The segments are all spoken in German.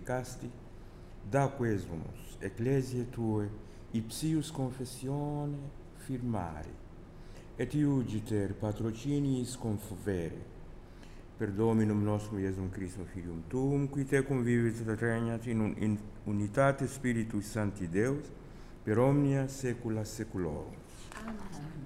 sanctificasti, da quesumus ecclesiae tue ipsius confessione firmari, et iugiter patrociniis confovere, per Dominum nostrum Iesum Christum Filium Tuum, qui tecum vivit et regnat in unitate Spiritus Sancti Deus, per omnia saecula saeculorum. Amen.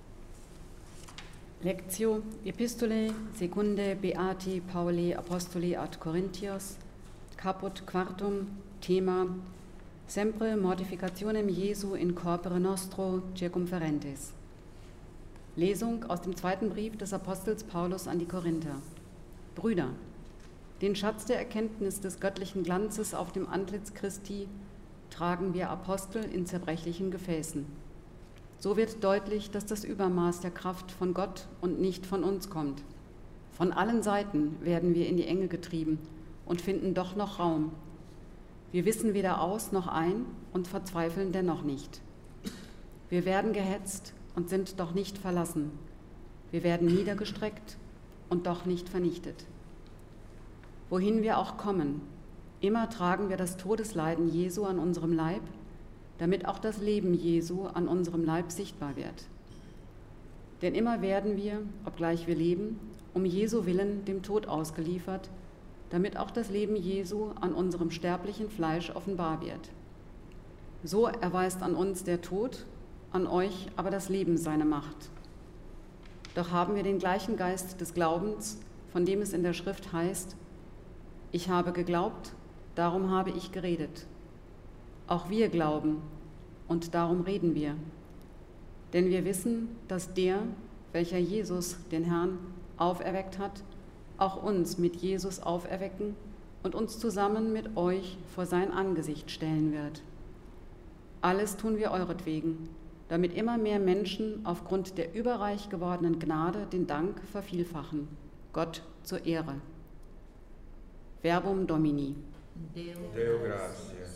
Lectio Epistolae secundae Beati Pauli Apostoli ad Corinthios, caput quartum, Thema Sempre mortificationem Jesu in corpore nostro circumferentis. Lesung aus dem zweiten Brief des Apostels Paulus an die Korinther. Brüder, den Schatz der Erkenntnis des göttlichen Glanzes auf dem Antlitz Christi tragen wir Apostel in zerbrechlichen Gefäßen. So wird deutlich, dass das Übermaß der Kraft von Gott und nicht von uns kommt. Von allen Seiten werden wir in die Enge getrieben und finden doch noch Raum. Wir wissen weder aus noch ein und verzweifeln dennoch nicht. Wir werden gehetzt und sind doch nicht verlassen. Wir werden niedergestreckt und doch nicht vernichtet. Wohin wir auch kommen, immer tragen wir das Todesleiden Jesu an unserem Leib, damit auch das Leben Jesu an unserem Leib sichtbar wird. Denn immer werden wir, obgleich wir leben, um Jesu willen dem Tod ausgeliefert, damit auch das Leben Jesu an unserem sterblichen Fleisch offenbar wird. So erweist an uns der Tod, an euch aber das Leben seine Macht. Doch haben wir den gleichen Geist des Glaubens, von dem es in der Schrift heißt, ich habe geglaubt, darum habe ich geredet. Auch wir glauben und darum reden wir. Denn wir wissen, dass der, welcher Jesus, den Herrn, auferweckt hat, auch uns mit Jesus auferwecken und uns zusammen mit euch vor sein Angesicht stellen wird. Alles tun wir euretwegen, damit immer mehr Menschen aufgrund der überreich gewordenen Gnade den Dank vervielfachen, Gott zur Ehre. Verbum Domini. Deo gratias.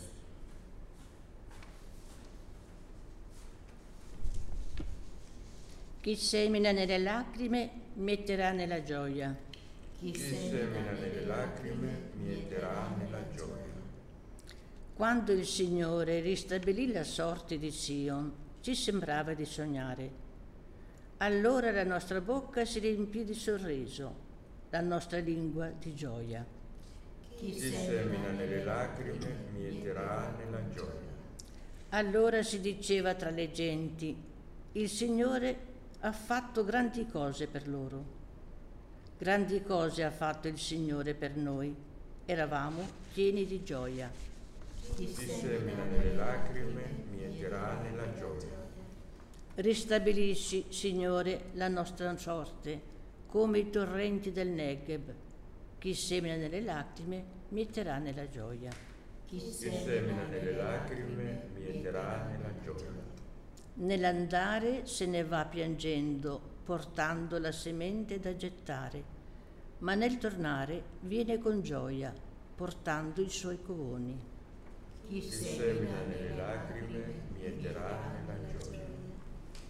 Chi semina nelle lacrime metterà nella gioia. Chi semina nelle lacrime mieterà nella gioia. Quando il Signore ristabilì la sorte di Sion, ci sembrava di sognare. Allora la nostra bocca si riempì di sorriso, la nostra lingua di gioia. Chi semina nelle lacrime mieterà nella gioia. Allora si diceva tra le genti, il Signore ha fatto grandi cose per loro. Grandi cose ha fatto il Signore per noi. Eravamo pieni di gioia. Chi semina nelle lacrime mieterà nella gioia. Ristabilisci, Signore, la nostra sorte, come i torrenti del Negev. Chi semina nelle lacrime mieterà nella gioia. Chi semina nelle lacrime mieterà nella gioia. Nell'andare se ne va piangendo, portando la semente da gettare, ma nel tornare viene con gioia, portando i suoi covoni. Chi semina nelle lacrime mieterà nella